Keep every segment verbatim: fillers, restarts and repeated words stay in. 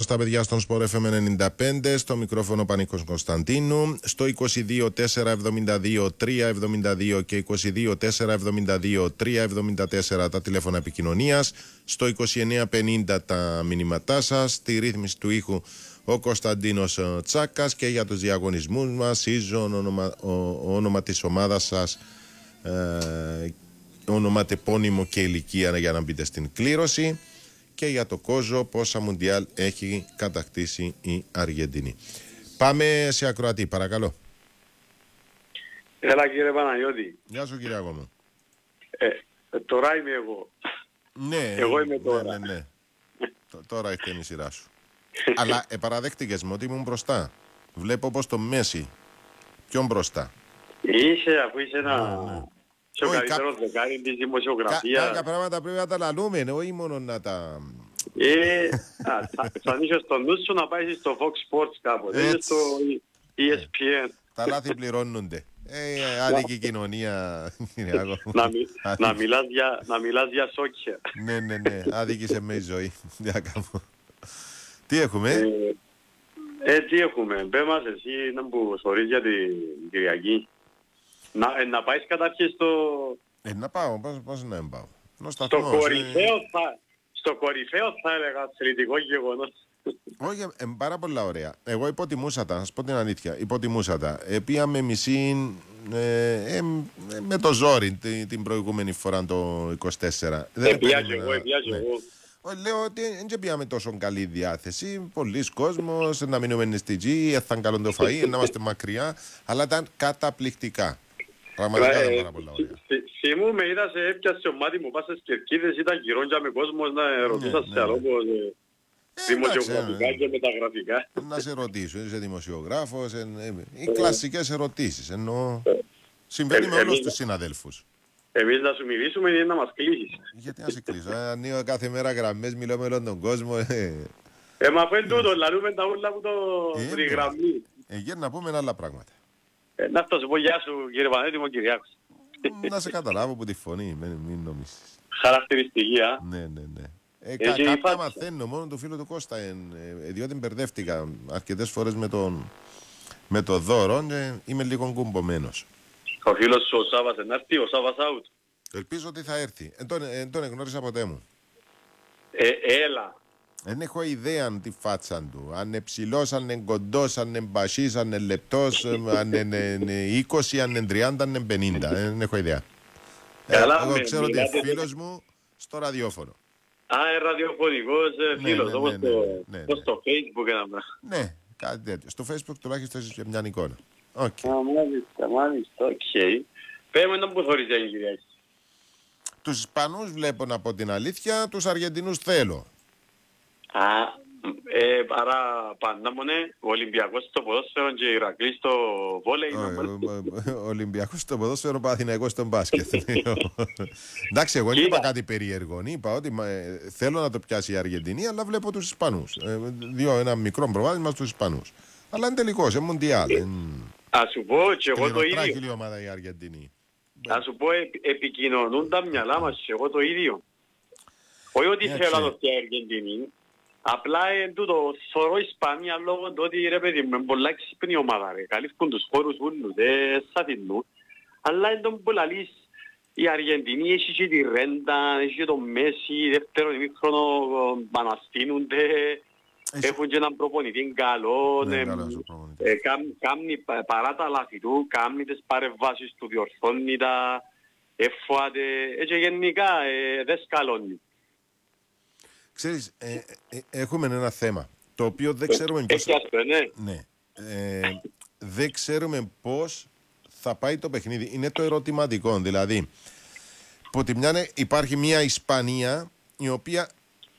στα παιδιά στον Σπορ εφ εμ ενενήντα πέντε, στο μικρόφωνο Πανίκος Κωνσταντίνου, στο είκοσι δύο τετρακόσια εβδομήντα δύο τριακόσια εβδομήντα δύο και είκοσι δύο τετρακόσια εβδομήντα δύο τριακόσια εβδομήντα τέσσερα τα τηλέφωνα επικοινωνίας, στο είκοσι εννέα πενήντα τα μηνύματά σας, στη ρύθμιση του ήχου ο Κωνσταντίνος Τσάκας και για τους διαγωνισμούς μας, season, όνομα, ο, όνομα της ομάδας σας, ε, ονοματεπώνυμο και ηλικία για να μπείτε στην κλήρωση, και για το Κόζο πόσα Μουντιάλ έχει κατακτήσει η Αργεντινή. Πάμε σε ακροατή, παρακαλώ. Έλα κύριε Παναγιώτη. Γεια σου κύριε μου. Ε, τώρα είμαι εγώ. Ναι, εγώ είμαι τώρα. Ναι, ναι, ναι. Τώρα ήρθε η σειρά σου. Αλλά ε, παραδέχτηκες με ότι ήμουν μπροστά. Βλέπω πως το Μέση πιο μπροστά. Είσαι, αφού είσαι ένα... Ναι, ναι. Και ο καλύτερος κα... δεκάρι της δημοσιογραφίας. Κάποια πράγματα πρέπει να τα λαλούμε, όχι μόνο να τα... Ε, θα ανοίξεις το νου σου να πάει στο Fox Sports κάποτε, ή στο ι ες πι εν. Τα λάθη πληρώνονται. Ε, άδικη κοινωνία. Να μιλάς για σόκια. Ναι, ναι, ναι, άδικη σε με η ζωή. Τι έχουμε? Ε, τι έχουμε. Πες μας εσύ να μου σωρείς για την Κυριακή. Να, ε, να πάεις καταρχήν στο... Ε, να πάω, πώς, πώς να πάω. Στο κορυφαίο, ε... θα, στο κορυφαίο θα έλεγα αθλητικό γεγονός. Όχι, ε, πάρα πολλά ωραία. Εγώ υποτιμούσα τα, να σας πω την αλήθεια, υποτιμούσα τα. Ε, πήγαμε μισή ε, ε, με το ζόρι την, την προηγούμενη φορά το είκοσι τέσσερα. Ε, πιάζω εγώ, ε, πιάζω εγώ. Λέω ότι δεν πήγαμε τόσο καλή διάθεση. Πολλοί κόσμος, να μείνουμε στη G, θα καλό το φαΐ, να είμαστε μακριά, αλλά ήταν καταπληκτικά. Πραγματικά ήταν πάρα πολλά ωραία. Θυμού με είδα σε έπιασε ο μάτι μου, πας στις κερκίδες, ήταν γυρόντια με κόσμος να ρωτούσα σε αλόγος δημοσιογραφικά και μεταγραφικά. Να σε ρωτήσω, είσαι δημοσιογράφος, οι κλασικές ερωτήσεις, ενώ συμβαίνει με όλους τους συναδέλφους. Εμείς να σου μιλήσουμε ή να μας κλείσεις. Γιατί να σε κλείσω, ανοίγω κάθε μέρα γραμμές, μιλώ με όλον τον κόσμο. Ε, μα φέρν τούτο, λαλούμε τα ούλα που το πριγραμμή. Ε, για να πούμε άλλα πράγματα. Ε, να αυτό σου πω γεια σου κύριε Πανέτη, μου Κυριάκος. Να σε καταλάβω από τη φωνή, μην νομίσεις. Χαρακτηριστική, α. Ναι, ναι, ναι. Ε, κα, κάποια φάτσα. Μαθαίνω μόνο του φίλου του Κώστα, ε, ε, διότι μπερδεύτηκα αρκετές φορές με, τον, με το δώρο, ε, είμαι λίγο κουμπωμένος. Ο φίλος σου ο Σάββας να έρθει, ο Σάββας out. Ελπίζω ότι θα έρθει. Δεν τον, ε, τον εγνώρισα ποτέ μου. Ε, έλα. Δεν έχω ιδέα τη φάτσα του. Αν είναι ψηλός, αν είναι κοντός, αν είναι μπασίς, αν είναι λεπτός, αν είναι είκοσι, αν είναι τριάντα, αν είναι πενήντα. Δεν έχω ιδέα. Καλά, ε, εγώ ξέρω ότι είναι φίλος μου στο ραδιόφωνο. Α, είναι ραδιοφωνικός φίλος, όπως στο Facebook ένα. Ναι, κάτι τέτοιο. Στο Facebook τουλάχιστον έχεις και μια εικόνα. Okay. Α, μάλιστα, μάλιστα, οκ. Πέμε να μου θωρείς η Κυριακή. Τους Ισπανούς βλέπω να πω την αλήθεια, τους Αργεντινούς θέλω. Α, ε, άρα πάντα μου ναι, ο Ολυμπιακός στο ποδόσφαιρο και η Ηρακλή στο βόλεϊ. Ο Ολυμπιακός στο ποδόσφαιρο, ο Παναθηναϊκός στο μπάσκετ. Εντάξει, εγώ δεν είπα κάτι περίεργο. Είπα ότι θέλω να το πιάσει η Αργεντινή, αλλά βλέπω τους Ισπανούς. Δύο, ένα μικρό προβάδισμα στους Ισπανούς. Αλλά είναι τελικό, σε Μουντιάλ. Ας σου πω και εγώ το ίδιο. Η ομάδα η Αργεντινή. Ας σου πω, επικοινωνούν τα μυαλά μας και εγώ το ίδιο. Όχι ότι θέλω να το πιάσει η Αργεντινή. Απλά εν τούτο θωρώ Ισπανία λόγω του ότι ρε παιδί με πολλά ξύπνη ομάδα ρε. Καλύφκουν τους χώρους ούλους, δεν σατινούν. Αλλά εν τον πολλαλείς η Αργεντινή έχει και τη Ρέντα, έχει και το Μέση, δεύτερον ημίχρονο παναστήνονται. Έχουν και έναν προπονητή καλό, κάνει παρά τα λάθη του, κάνει τις παρεμβάσεις του, διορθώνει τα, εφάτε, και γενικά δεν σκαλώνει. Ξέρεις, ε, ε, έχουμε ένα θέμα, το οποίο δεν ξέρουμε πώς... Ναι. Ναι. Ε, δεν ξέρουμε πώς θα πάει το παιχνίδι. Είναι το ερωτηματικό, δηλαδή, που τη μια υπάρχει μια Ισπανία, η οποία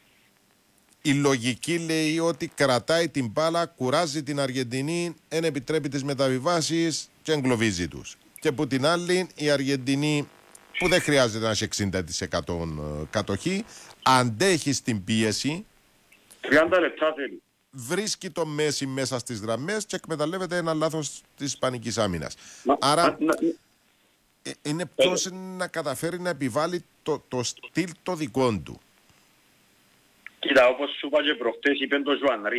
η λογική λέει ότι κρατάει την μπάλα, κουράζει την Αργεντινή, δεν επιτρέπει τις μεταβιβάσεις και εγκλωβίζει τους. Και που την άλλη η Αργεντινή, που δεν χρειάζεται να έχει εξήντα τοις εκατό κατοχή, αντέχει στην πίεση, τριάντα λεπτά θέλει. Βρίσκει το Μέση μέσα στις γραμμές και εκμεταλλεύεται ένα λάθος της ισπανικής άμυνας. Μα, Άρα μα, μα, ε, είναι ποιος ε, να καταφέρει να επιβάλλει το, το στυλ το δικό του. Κοίτα, όπως σου είπα και προχτές, είπε το Ζωανρί.